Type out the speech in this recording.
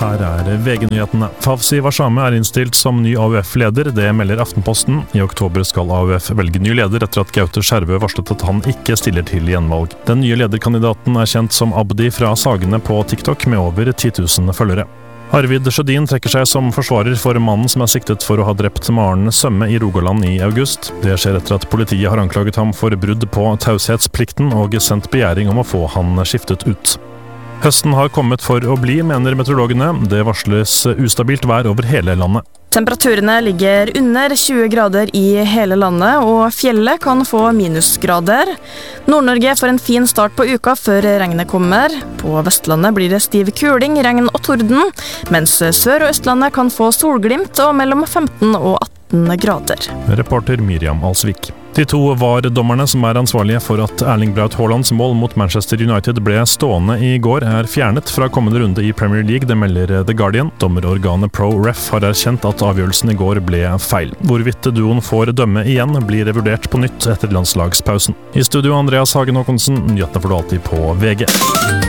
Her VG-nyhetene. Fawzi Warsame innstilt som ny AUF-leder, det melder Aftenposten. I oktober skal AUF velge ny leder etter at Gaute Skjervø varslet at han ikke stiller til gjenvalg. Den nye lederkandidaten kjent som Abdi fra Sagene på TikTok med over 10 000 følgere. Arvid Sjødin trekker seg som forsvarer for mannen som siktet for å ha drept Maren Sømme i Rogaland i august. Det skjer etter at politiet har anklaget ham for brudd på taushetsplikten og sendt begjæring om å få han skiftet ut. Høsten har kommet for å bli, mener meteorologene. Det varsles ustabilt vær over hele landet. Temperaturene ligger under 20 grader i hele landet, og fjellet kan få minusgrader. Nord-Norge får en fin start på uka før regnet kommer. På Vestlandet blir det stiv kuling, regn og torden, mens Sør- og Østlandet kan få solglimt og mellom 15 og 18 grader. Reporter Miriam Alsvik. De to VAR-dommerne som ansvarlige for at Erling Braut Haalands mål mot Manchester United ble stående i går, fjernet fra kommende runde i Premier League, det melder The Guardian. Dommerorganet ProRef har erkjent at avgjørelsen i går ble feil. Hvorvidt duoen får dømme igjen, blir vurdert på nytt etter landslagspausen. I studio Andreas Hagen Håkonsen, nyhetene får du alltid på VG.